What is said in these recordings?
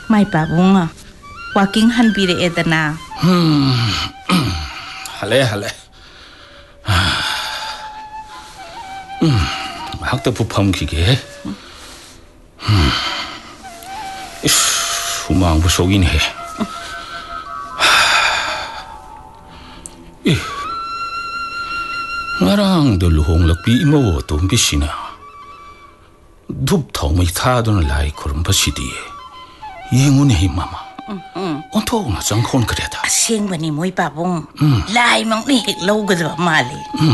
마이 빠봉아 와킹 한비레에다나 할래 학도 부품 기계 후망부 속이네 나랑 너 루홍럭비 이모와 돈비시나 눕터 뭐 타도는 라이 그런 버시디 이행운해 마마 온토나 장콘 그래다 생번이 뭐이 빠봉 라이 먹니 lâu 말리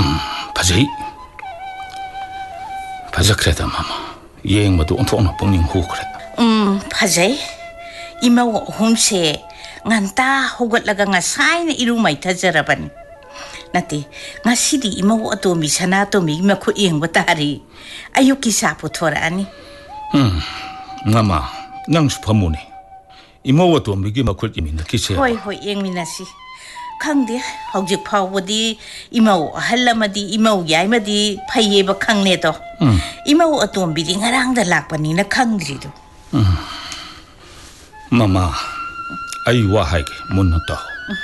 바자 그래다 마마 이행마도 온토나 뻥닝 호 그랬다 파제 이모와 홈세 nganта 호것라가 ngasaina irumai 타저라반 나티 ngasi디 이모와 도미 사나도미 이마코 이행부 따리 아유키 사포 토라니 나마 낭 슈퍼모니 이모와 도미기 마콜 이민다 키세 호이 잉미나시 칸데 hojik 파워디 이모 할라마디 이모 야이마디 파이에바 칸네도 이모 어tom비디 nga랑다 락바니나 칸드리도 마마 아이와 하게 못났다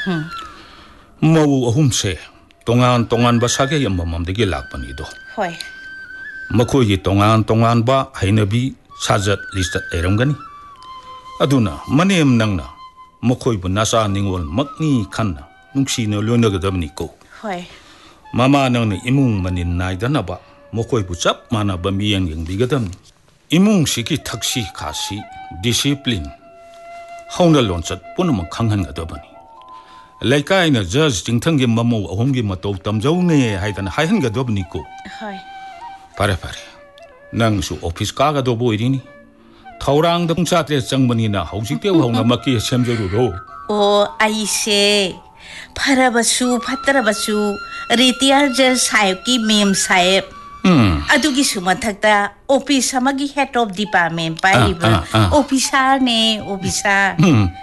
마우 어훔세 동안 바사게 연맘맘되게 락바니도 호이 마코이 동안 바 하이너비 사젓 리스트 에럼가니 아두나 마네임 낭나 마코이부 나사 닝월 막니 칸나 눅시너 료너가더니고 호이 마마 너는 이몽 만인 나이다나바 마코이부 짭 마나 밤비양 영비가담 이몽 시기 탁시 가시 디시플린 하운달 론ছত 뿌는 강한가더버니 레카이나 저즈 징탕게 마모 어홈게 마토 담자우네 하이단 하이한가더버니고 호이 파레 낭수 오피스 가가도 보이리니 타우랑도 공사트에 장문이나 하우식대 하우나 막기에 셈저루로 오 아이세 파라바수 파따라바수 리티아르 사이키 밈 사이브 아두기 수마탁다 오피스 아마기 헤드 오브 디파트먼트 파이브 오피사네 오피사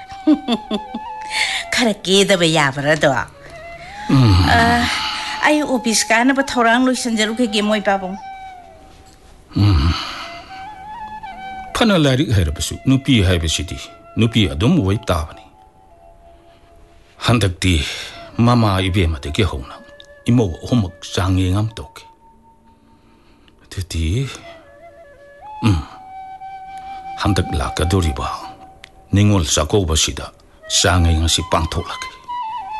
카라케다바 야브라도 아이 오피스 가나바 타우랑 로이선저루케게 모이 바봉 파날라리 헤르버수 누피 하이베시디 누피 아돔 오이 따바니 한덕디 마마 이베마데게 호나 이모 호목 장행암 도게 드디 한덕 라카도리바 닝올 사고버시다 장행시 빵토라게